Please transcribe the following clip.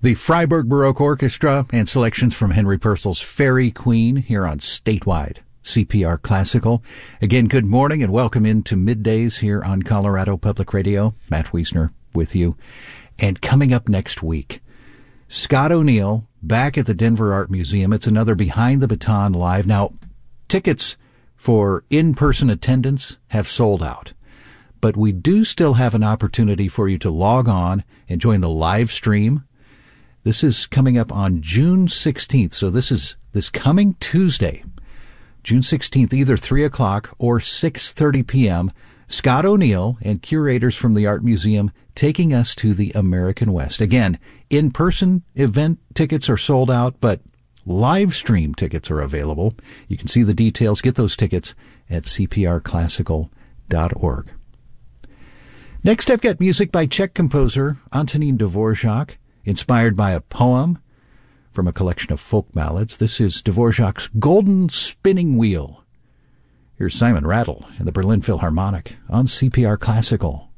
The Freiburg Baroque Orchestra and selections from Henry Purcell's Fairy Queen here on Statewide CPR Classical. Again, good morning and welcome into Middays here on Colorado Public Radio. Matt Wiesner with you. And coming up next week, Scott O'Neill back at the Denver Art Museum. It's another Behind the Baton Live. Now, tickets for in-person attendance have sold out, but we do still have an opportunity for you to log on and join the live stream. This is coming up on June 16th, so this is this coming Tuesday, June 16th, either 3 o'clock or 6:30 p.m., Scott O'Neill and curators from the Art Museum taking us to the American West. Again, in-person event tickets are sold out, but live stream tickets are available. You can see the details, get those tickets at cprclassical.org. Next, I've got music by Czech composer Antonín Dvořák, inspired by a poem from a collection of folk ballads. This is Dvořák's Golden Spinning Wheel. Here's Simon Rattle and the Berlin Philharmonic on CPR Classical.